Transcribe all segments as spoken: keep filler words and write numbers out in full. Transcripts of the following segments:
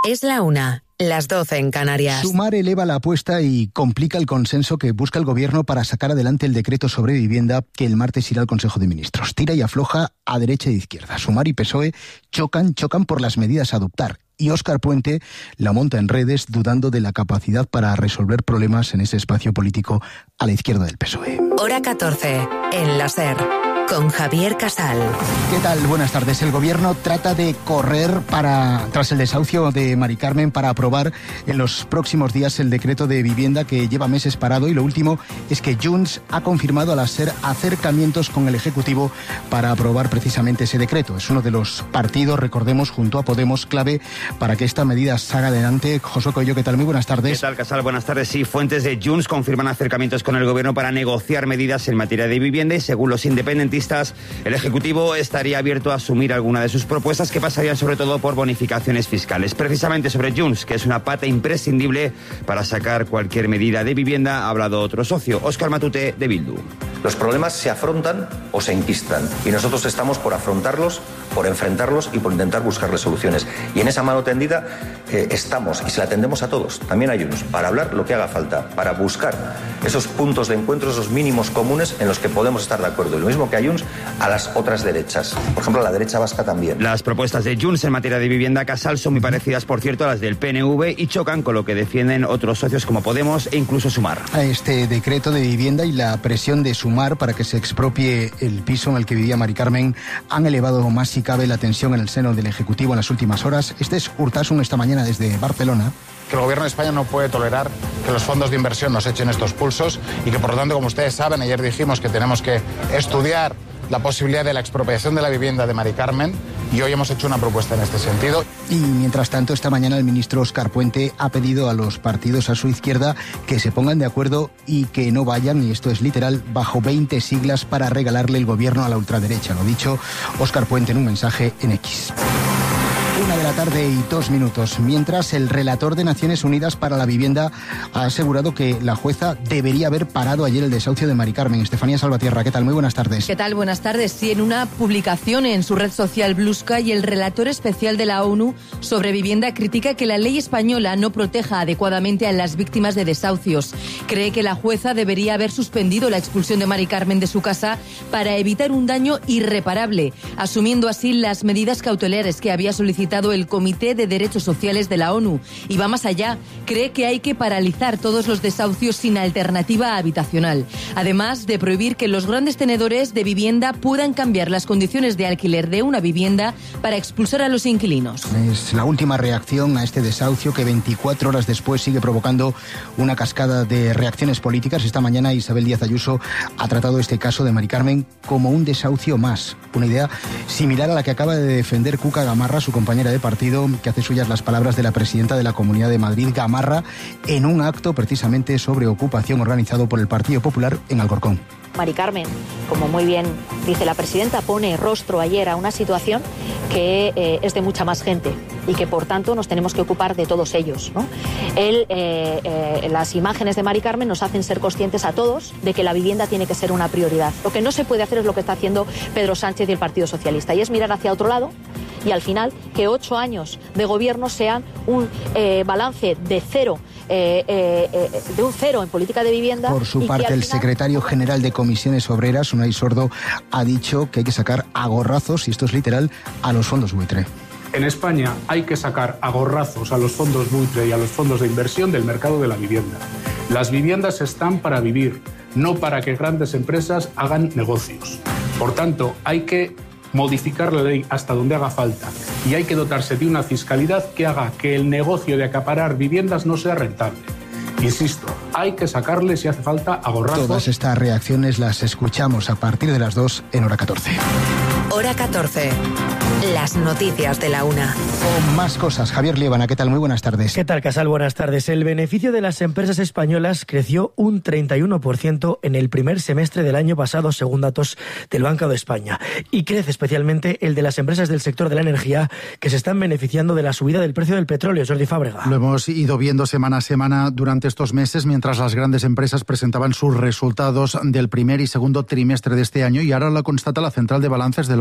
Es la una, las doce en Canarias. Sumar eleva la apuesta y complica el consenso que busca el Gobierno para sacar adelante el decreto sobre vivienda que el martes irá al Consejo de Ministros. Tira y afloja a derecha e izquierda. Sumar y P S O E chocan, chocan por las medidas a adoptar. Y Óscar Puente la monta en redes dudando de la capacidad para resolver problemas en ese espacio político a la izquierda del P S O E. Hora catorce, en la SER, con Javier Casal. ¿Qué tal? Buenas tardes. El Gobierno trata de correr para tras el desahucio de Mari Carmen para aprobar en los próximos días el decreto de vivienda que lleva meses parado, y lo último es que Junts ha confirmado a la SER acercamientos con el Ejecutivo para aprobar precisamente ese decreto. Es uno de los partidos, recordemos, junto a Podemos, clave para que esta medida salga adelante. Josué Coello, ¿qué tal? Muy buenas tardes. ¿Qué tal, Casal? Buenas tardes. Sí, fuentes de Junts confirman acercamientos con el Gobierno para negociar medidas en materia de vivienda y, según los independentistas, el Ejecutivo estaría abierto a asumir alguna de sus propuestas, que pasarían sobre todo por bonificaciones fiscales. Precisamente sobre Junts, que es una pata imprescindible para sacar cualquier medida de vivienda, ha hablado otro socio, Óscar Matute, de Bildu. Los problemas se afrontan o se enquistan, y nosotros estamos por afrontarlos, por enfrentarlos y por intentar buscarles soluciones. Y en esa mano tendida eh, estamos, y se la tendemos a todos, también a Junts, para hablar lo que haga falta, para buscar esos puntos de encuentro, esos mínimos comunes en los que podemos estar de acuerdo. Y lo mismo que a Junts, a las otras derechas. Por ejemplo, a la derecha vasca también. Las propuestas de Junts en materia de vivienda, Casal, son muy parecidas, por cierto, a las del P N V y chocan con lo que defienden otros socios como Podemos e incluso Sumar. A este decreto de vivienda y la presión de Sumar para que se expropie el piso en el que vivía Mari Carmen han elevado más si cabe la tensión en el seno del Ejecutivo en las últimas horas. Este es Urtasun esta mañana desde Barcelona. Que el Gobierno de España no puede tolerar que los fondos de inversión nos echen estos pulsos y que, por lo tanto, como ustedes saben, ayer dijimos que tenemos que estudiar la posibilidad de la expropiación de la vivienda de Mari Carmen, y hoy hemos hecho una propuesta en este sentido. Y mientras tanto, esta mañana el ministro Óscar Puente ha pedido a los partidos a su izquierda que se pongan de acuerdo y que no vayan, y esto es literal, bajo veinte siglas para regalarle el gobierno a la ultraderecha. Lo dicho Óscar Puente en un mensaje en X. Una de la tarde y dos minutos. Mientras, el relator de Naciones Unidas para la Vivienda ha asegurado que la jueza debería haber parado ayer el desahucio de Mari Carmen. Estefanía Salvatierra, ¿qué tal? Muy buenas tardes. ¿Qué tal? Buenas tardes. Sí, en una publicación en su red social Blue Sky, el relator especial de la ONU sobre vivienda critica que la ley española no proteja adecuadamente a las víctimas de desahucios. Cree que la jueza debería haber suspendido la expulsión de Mari Carmen de su casa para evitar un daño irreparable, asumiendo así las medidas cautelares que había solicitado el Comité de Derechos Sociales de la ONU. Y va más allá, cree que hay que paralizar todos los desahucios sin alternativa habitacional, además de prohibir que los grandes tenedores de vivienda puedan cambiar las condiciones de alquiler de una vivienda para expulsar a los inquilinos. Es la última reacción a este desahucio que veinticuatro horas después sigue provocando una cascada de reacciones políticas. Esta mañana Isabel Díaz Ayuso ha tratado este caso de Mari Carmen como un desahucio más, una idea similar a la que acaba de defender Cuca Gamarra, su compañera de partido, que hace suyas las palabras de la presidenta de la Comunidad de Madrid, Gamarra, en un acto precisamente sobre ocupación organizado por el Partido Popular en Alcorcón. Mari Carmen, como muy bien dice la presidenta, pone rostro ayer a una situación que eh, es de mucha más gente y que, por tanto, nos tenemos que ocupar de todos ellos, ¿no? Él, eh, eh, las imágenes de Mari Carmen nos hacen ser conscientes a todos de que la vivienda tiene que ser una prioridad. Lo que no se puede hacer es lo que está haciendo Pedro Sánchez y el Partido Socialista, y es mirar hacia otro lado, y al final que ocho años de gobierno sean un eh, balance de cero, eh, eh, eh, de un cero en política de vivienda. Por su parte, el final... secretario general de Comisiones Obreras, Unai Sordo, ha dicho que hay que sacar a gorrazos, y esto es literal, a los fondos buitre. En España hay que sacar a gorrazos a los fondos buitre y a los fondos de inversión del mercado de la vivienda. Las viviendas están para vivir, no para que grandes empresas hagan negocios. Por tanto, hay que modificar la ley hasta donde haga falta, y hay que dotarse de una fiscalidad que haga que el negocio de acaparar viviendas no sea rentable. Insisto, hay que sacarle, si hace falta, a gorrazos. Todas estas reacciones las escuchamos a partir de las dos en Hora catorce. Hora catorce. Las noticias de la una. Con más cosas, Javier Liébana, ¿qué tal? Muy buenas tardes. ¿Qué tal, Casal? Buenas tardes. El beneficio de las empresas españolas creció un treinta y uno por ciento en el primer semestre del año pasado, según datos del Banco de España. Y crece especialmente el de las empresas del sector de la energía, que se están beneficiando de la subida del precio del petróleo. Jordi Fábrega. Lo hemos ido viendo semana a semana durante estos meses, mientras las grandes empresas presentaban sus resultados del primer y segundo trimestre de este año, y ahora lo constata la Central de Balances del Banco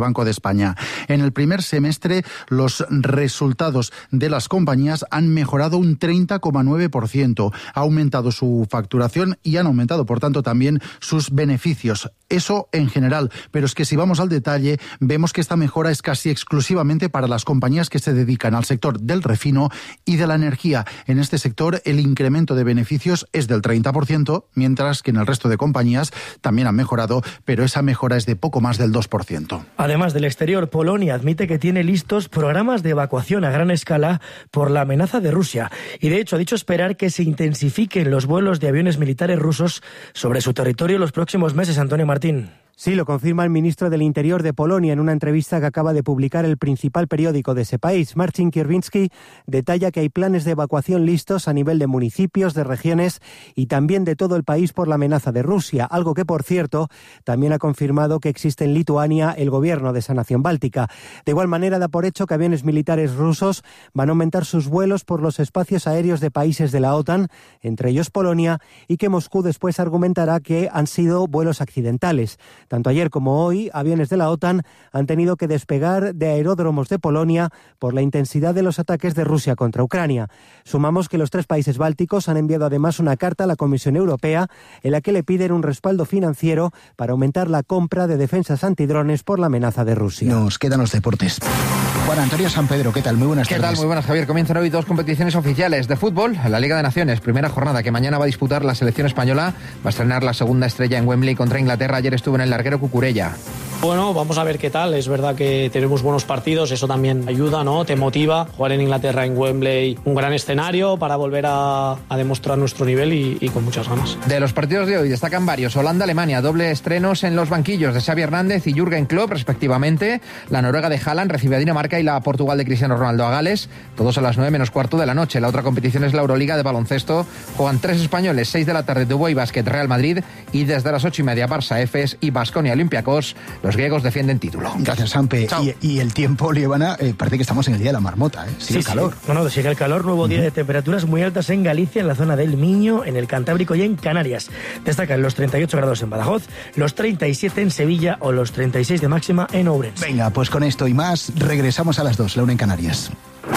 Banco de España. En el primer semestre, los resultados de las compañías han mejorado un treinta coma nueve por ciento. Ha aumentado su facturación y han aumentado, por tanto, también sus beneficios. Eso en general, pero es que si vamos al detalle, vemos que esta mejora es casi exclusivamente para las compañías que se dedican al sector del refino y de la energía. En este sector, el incremento de beneficios es del treinta por ciento, mientras que en el resto de compañías también han mejorado, pero esa mejora es de poco más del dos por ciento. Además del exterior, Polonia admite que tiene listos programas de evacuación a gran escala por la amenaza de Rusia y, de hecho, ha dicho esperar que se intensifiquen los vuelos de aviones militares rusos sobre su territorio los próximos meses. Antonio Martín. Sí, lo confirma el ministro del Interior de Polonia en una entrevista que acaba de publicar el principal periódico de ese país. Marcin Kierwiński detalla que hay planes de evacuación listos a nivel de municipios, de regiones y también de todo el país por la amenaza de Rusia, algo que, por cierto, también ha confirmado que existe en Lituania el gobierno de esa nación báltica. De igual manera, da por hecho que aviones militares rusos van a aumentar sus vuelos por los espacios aéreos de países de la OTAN, entre ellos Polonia, y que Moscú después argumentará que han sido vuelos accidentales. Tanto ayer como hoy, aviones de la OTAN han tenido que despegar de aeródromos de Polonia por la intensidad de los ataques de Rusia contra Ucrania. Sumamos que los tres países bálticos han enviado además una carta a la Comisión Europea en la que le piden un respaldo financiero para aumentar la compra de defensas antidrones por la amenaza de Rusia. Nos quedan los deportes. Juan Antonio San Pedro, ¿qué tal? Muy buenas tardes. ¿Qué tal? Muy buenas, Javier. Comienzan hoy dos competiciones oficiales de fútbol. La Liga de Naciones, primera jornada que mañana va a disputar la selección española. Va a estrenar la segunda estrella en Wembley contra Inglaterra. Ayer estuvo en el larguero Cucurella. Bueno, vamos a ver qué tal. Es verdad que tenemos buenos partidos, eso también ayuda, ¿no? Te motiva. Jugar en Inglaterra, en Wembley, un gran escenario para volver a, a demostrar nuestro nivel y, y con muchas ganas. De los partidos de hoy destacan varios. Holanda-Alemania, doble estrenos en los banquillos de Xavi Hernández y Jürgen Klopp, respectivamente. La Noruega de Haaland recibe a Dinamarca y la Portugal de Cristiano Ronaldo a Gales. Todos a las nueve menos cuarto de la noche. La otra competición es la Euroliga de baloncesto. Juegan tres españoles, seis de la tarde, Dubái Basket Real Madrid y desde las ocho y media Barça Efes y Baskonia Olympiacos. Los griegos defienden título. Gracias, Sampe. Y, y el tiempo, Liebana, eh, parece que estamos en el día de la marmota, ¿eh? Sigue sí, el calor. Sí. No, no, sigue el calor. Nuevo uh-huh. día de temperaturas muy altas en Galicia, en la zona del Miño, en el Cantábrico y en Canarias. Destacan los treinta y ocho grados en Badajoz, los treinta y siete en Sevilla o los treinta y seis de máxima en Ourense. Venga, pues con esto y más, regresamos a las dos, la una en Canarias.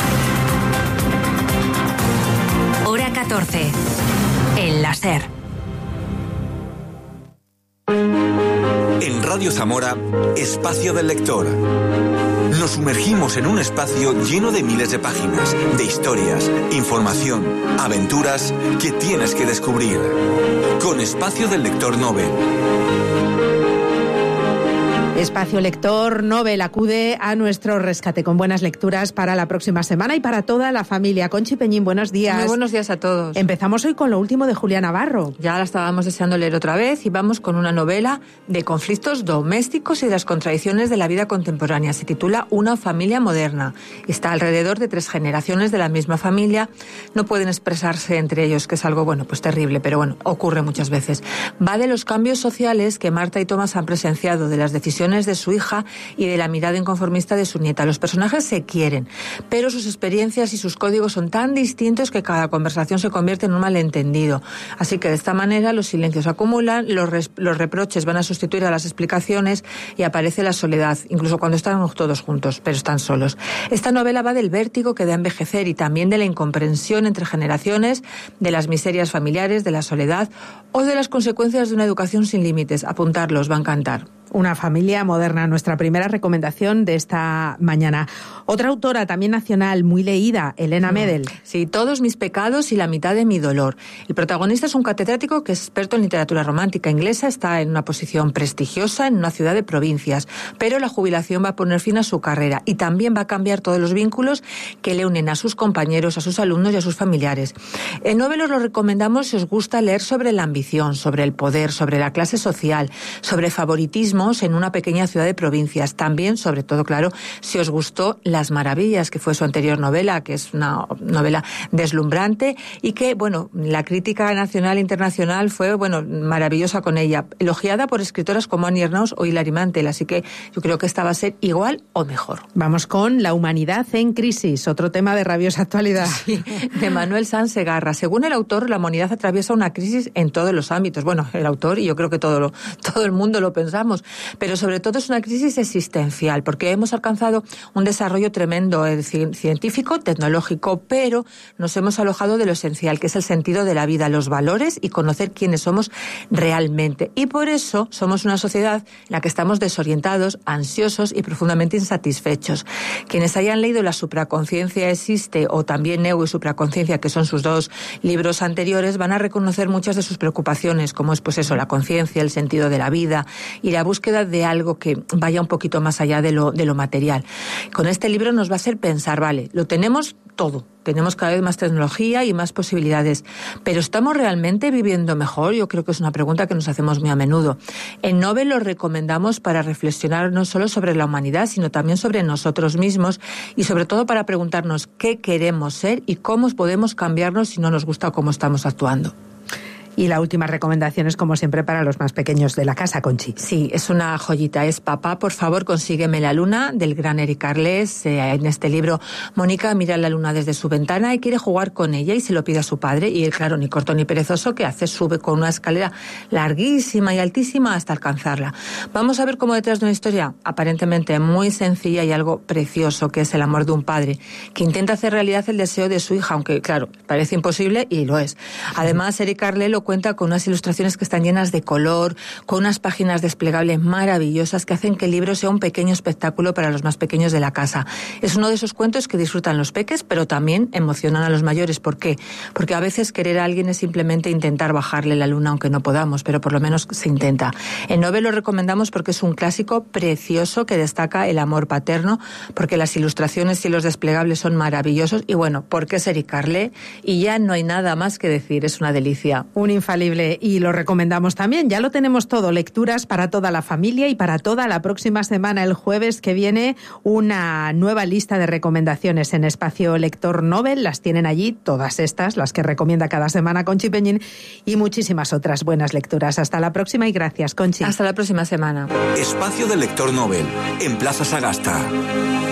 Hora catorce. El láser. En Radio Zamora, Espacio del Lector. Nos sumergimos en un espacio lleno de miles de páginas, de historias, información, aventuras que tienes que descubrir. Con Espacio del Lector Nobel. Espacio Lector Nobel acude a nuestro rescate con buenas lecturas para la próxima semana y para toda la familia. Conchi Peñín, buenos días. Muy buenos días a todos. Empezamos hoy con lo último de Julia Navarro. Ya la estábamos deseando leer otra vez y vamos con una novela de conflictos domésticos y de las contradicciones de la vida contemporánea. Se titula Una familia moderna. Está alrededor de tres generaciones de la misma familia. No pueden expresarse entre ellos, que es algo, bueno, pues terrible, pero bueno, ocurre muchas veces. Va de los cambios sociales que Marta y Tomás han presenciado, de las decisiones de su hija y de la mirada inconformista de su nieta. Los personajes se quieren, pero sus experiencias y sus códigos son tan distintos que cada conversación se convierte en un malentendido. Así que de esta manera los silencios acumulan, los, res, los reproches van a sustituir a las explicaciones y aparece la soledad, incluso cuando están todos juntos, pero están solos. Esta novela va del vértigo que da envejecer y también de la incomprensión entre generaciones, de las miserias familiares, de la soledad o de las consecuencias de una educación sin límites. Apuntarlos, va a encantar. Una familia moderna, nuestra primera recomendación de esta mañana. Otra autora también nacional, muy leída, Elena Medel. Sí, Todos mis pecados y la mitad de mi dolor. El protagonista es un catedrático que es experto en literatura romántica inglesa, está en una posición prestigiosa en una ciudad de provincias, pero la jubilación va a poner fin a su carrera y también va a cambiar todos los vínculos que le unen a sus compañeros, a sus alumnos y a sus familiares. En Nobel os lo recomendamos si os gusta leer sobre la ambición, sobre el poder, sobre la clase social, sobre favoritismo en una pequeña ciudad de provincias. También, sobre todo, claro, si os gustó Las Maravillas, que fue su anterior novela, que es una novela deslumbrante y que, bueno, la crítica nacional e internacional fue, bueno, maravillosa con ella, elogiada por escritoras como Annie Ernaux o Hilary Mantel, así que yo creo que esta va a ser igual o mejor. Vamos con La humanidad en crisis, otro tema de rabiosa actualidad. Sí, de Manuel Sanz Segarra. Según el autor, la humanidad atraviesa una crisis en todos los ámbitos. Bueno, el autor y yo creo que todo, lo, todo el mundo lo pensamos. pero sobre todo es una crisis existencial, porque hemos alcanzado un desarrollo tremendo eh, científico, tecnológico, pero nos hemos alojado de lo esencial, que es el sentido de la vida, los valores y conocer quiénes somos realmente. Y por eso somos una sociedad en la que estamos desorientados, ansiosos y profundamente insatisfechos. Quienes hayan leído La supraconciencia existe o también Ego y supraconciencia, que son sus dos libros anteriores, van a reconocer muchas de sus preocupaciones, como es pues eso, la conciencia, el sentido de la vida y la búsqueda de algo que vaya un poquito más allá de lo, de lo material. Con este libro nos va a hacer pensar, vale, lo tenemos todo. Tenemos cada vez más tecnología y más posibilidades. ¿Pero estamos realmente viviendo mejor? Yo creo que es una pregunta que nos hacemos muy a menudo. En Nobel lo recomendamos para reflexionar no solo sobre la humanidad, sino también sobre nosotros mismos y sobre todo para preguntarnos qué queremos ser y cómo podemos cambiarnos si no nos gusta cómo estamos actuando. Y la última recomendación es, como siempre, para los más pequeños de la casa, Conchi. Sí, es una joyita. Es Papá, por favor, consígueme la luna, del gran Eric Carles. Eh, en este libro, Mónica mira la luna desde su ventana y quiere jugar con ella y se lo pide a su padre. Y él, claro, ni corto ni perezoso, ¿qué hace? Sube con una escalera larguísima y altísima hasta alcanzarla. Vamos a ver cómo detrás de una historia aparentemente muy sencilla y algo precioso, que es el amor de un padre, que intenta hacer realidad el deseo de su hija, aunque, claro, parece imposible y lo es. Además, Eric Carles lo cuenta con unas ilustraciones que están llenas de color, con unas páginas desplegables maravillosas que hacen que el libro sea un pequeño espectáculo para los más pequeños de la casa. Es uno de esos cuentos que disfrutan los peques, pero también emocionan a los mayores. ¿Por qué? Porque a veces querer a alguien es simplemente intentar bajarle la luna, aunque no podamos, pero por lo menos se intenta. En Nobel lo recomendamos porque es un clásico precioso que destaca el amor paterno, porque las ilustraciones y los desplegables son maravillosos y bueno, porque es Eric Carles y ya no hay nada más que decir, es una delicia. Un infalible, y lo recomendamos también. Ya lo tenemos todo, lecturas para toda la familia y para toda la próxima semana. El jueves que viene, una nueva lista de recomendaciones en Espacio Lector Nobel. Las tienen allí, todas estas, las que recomienda cada semana Conchi Peñín, y muchísimas otras buenas lecturas. Hasta la próxima y gracias, Conchi. Hasta la próxima semana. Espacio del Lector Nobel, en Plaza Sagasta.